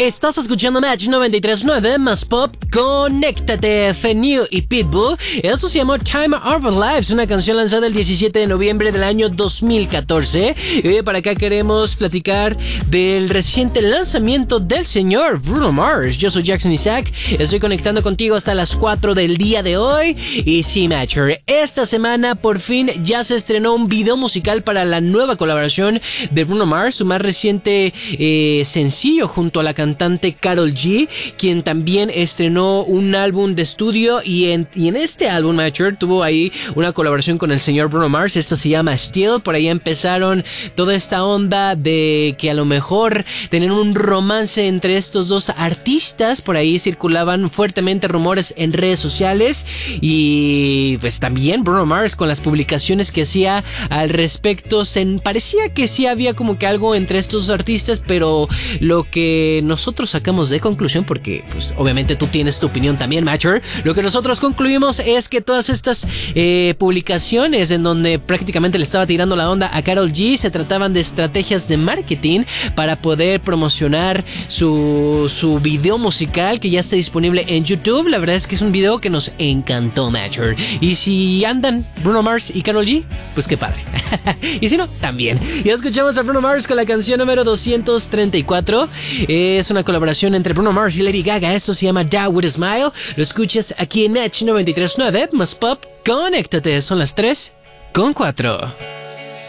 Estás escuchando Match 93.9 más Pop. Conéctate, Fennew y Pitbull. Eso se llamó Time of Our Lives, una canción lanzada el 17 de noviembre del año 2014. Y hoy para acá queremos platicar del reciente lanzamiento del señor Bruno Mars. Yo soy Jackson Isaac, estoy conectando contigo hasta las 4 del día de hoy. Y sí, Matcher, esta semana por fin ya se estrenó un video musical para la nueva colaboración de Bruno Mars, su más reciente sencillo junto a la cantante Karol G, quien también estrenó un álbum de estudio y en este álbum, Matcher, tuvo ahí una colaboración con el señor Bruno Mars. Esta se llama Still. Por ahí empezaron toda esta onda de que a lo mejor tener un romance entre estos dos artistas. Por ahí circulaban fuertemente rumores en redes sociales y pues también Bruno Mars con las publicaciones que hacía al respecto, parecía que sí había como que algo entre estos artistas, pero lo que nosotros sacamos de conclusión, porque pues obviamente tú tienes tu opinión también, Matcher, lo que nosotros concluimos es que todas estas publicaciones en donde prácticamente le estaba tirando la onda a Karol G se trataban de estrategias de marketing para poder promocionar su video musical que ya está disponible en YouTube. La verdad es que es un video que nos encantó, Matcher, y si andan Bruno Mars y Karol G, pues qué padre. Y si no, también. Ya escuchamos a Bruno Mars con la canción número 234. Es una colaboración entre Bruno Mars y Lady Gaga. Esto se llama Die With A Smile. Lo escuchas aquí en Match 93.9 más Pop. Conéctate, son las 3:04.